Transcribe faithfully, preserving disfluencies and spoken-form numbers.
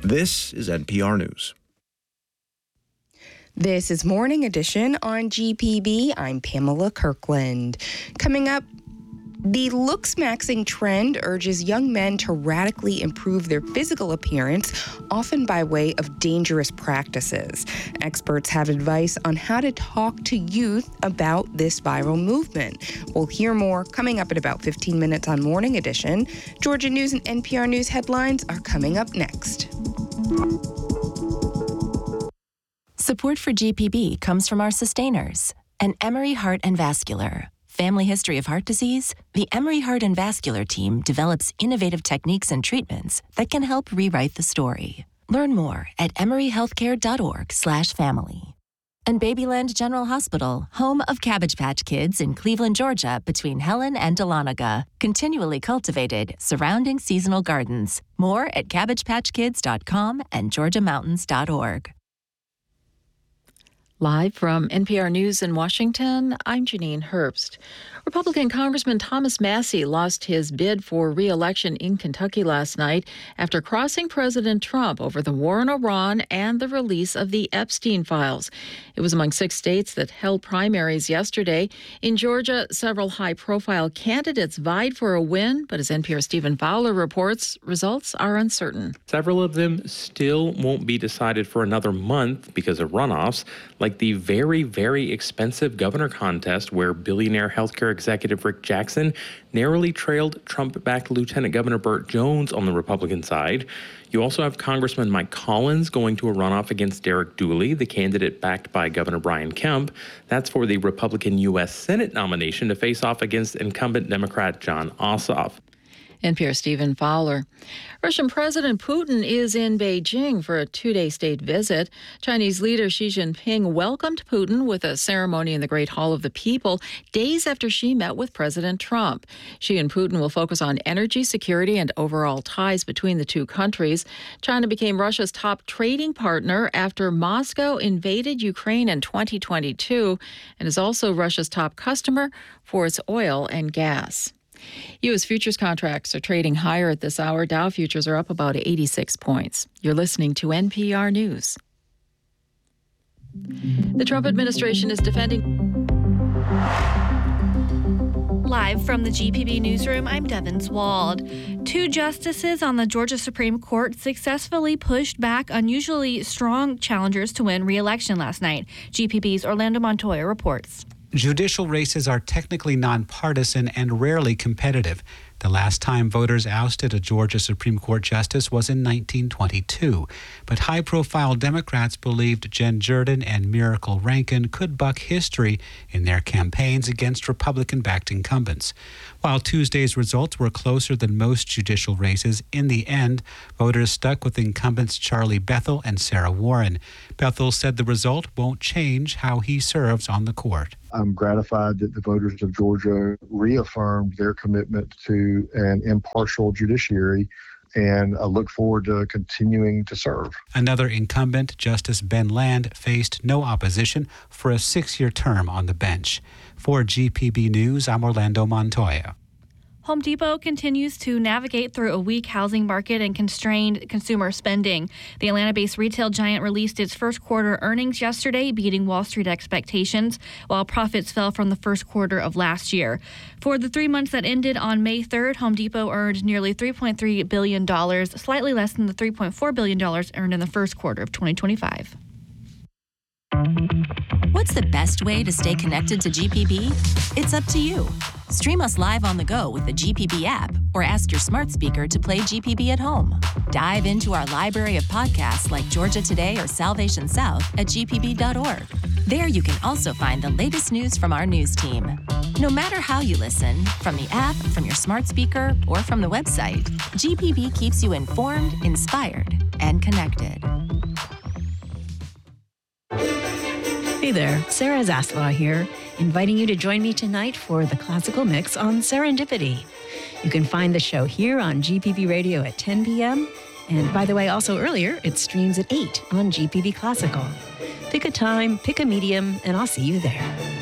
This is N P R News. This is Morning Edition on G P B. I'm Pamela Kirkland. Coming up, the looks-maxing trend urges young men to radically improve their physical appearance, often by way of dangerous practices. Experts have advice on how to talk to youth about this viral movement. We'll hear more coming up in about fifteen minutes on Morning Edition. Georgia News and N P R News headlines are coming up next. Support for G P B comes from our sustainers and Emory Heart and Vascular. Family history of heart disease? The Emory Heart and Vascular team develops innovative techniques and treatments that can help rewrite the story. Learn more at emoryhealthcare.org slash family. And Babyland General Hospital, home of Cabbage Patch Kids in Cleveland, Georgia, between Helen and Dahlonega. Continually cultivated, surrounding seasonal gardens. More at cabbage patch kids dot com and georgia mountains dot org. Live from N P R News in Washington, I'm Janine Herbst. Republican Congressman Thomas Massie lost his bid for re-election in Kentucky last night after crossing President Trump over the war in Iran and the release of the Epstein files. It was among six states that held primaries yesterday. In Georgia, several high-profile candidates vied for a win, but as N P R's Stephen Fowler reports, results are uncertain. Several of them still won't be decided for another month because of runoffs, like the very, very expensive governor contest where billionaire healthcare executive Rick Jackson narrowly trailed Trump-backed Lieutenant Governor Burt Jones on the Republican side. You also have Congressman Mike Collins going to a runoff against Derek Dooley, the candidate backed by Governor Brian Kemp. That's for the Republican U S Senate nomination to face off against incumbent Democrat Jon Ossoff. N P R's Stephen Fowler. Russian President Putin is in Beijing for a two-day state visit. Chinese leader Xi Jinping welcomed Putin with a ceremony in the Great Hall of the People days after Xi met with President Trump. Xi and Putin will focus on energy security and overall ties between the two countries. China became Russia's top trading partner after Moscow invaded Ukraine in twenty twenty-two and is also Russia's top customer for its oil and gas. U S futures contracts are trading higher at this hour. Dow futures are up about eighty-six points. You're listening to N P R News. The Trump administration is defending. Live from the G P B newsroom, I'm Devin Swald. Two justices on the Georgia Supreme Court successfully pushed back unusually strong challengers to win re-election last night. G P B's Orlando Montoya reports. Judicial races are technically nonpartisan and rarely competitive. The last time voters ousted a Georgia Supreme Court justice was in nineteen twenty-two. But high-profile Democrats believed Jen Jordan and Miracle Rankin could buck history in their campaigns against Republican-backed incumbents. While Tuesday's results were closer than most judicial races, in the end, voters stuck with incumbents Charlie Bethel and Sarah Warren. Bethel said the result won't change how he serves on the court. I'm gratified that the voters of Georgia reaffirmed their commitment to an impartial judiciary, and I look forward to continuing to serve. Another incumbent, Justice Ben Land, faced no opposition for a six-year term on the bench. For G P B News, I'm Orlando Montoya. Home Depot continues to navigate through a weak housing market and constrained consumer spending. The Atlanta-based retail giant released its first quarter earnings yesterday, beating Wall Street expectations, while profits fell from the first quarter of last year. For the three months that ended on May third, Home Depot earned nearly three point three billion dollars, slightly less than the three point four billion dollars earned in the first quarter of twenty twenty-five. What's the best way to stay connected to G P B? It's up to you. Stream us live on the go with the G P B app or ask your smart speaker to play G P B at home. Dive into our library of podcasts like Georgia Today or Salvation South at g p b dot org. There you can also find the latest news from our news team. No matter how you listen, from the app, from your smart speaker, or from the website, G P B keeps you informed, inspired, and connected. Hey there, Sarah Zaslow here, inviting you to join me tonight for the Classical Mix on Serendipity. You can find the show here on G P B Radio at ten p.m. And by the way, also earlier, it streams at eight on G P B Classical. Pick a time, pick a medium, and I'll see you there.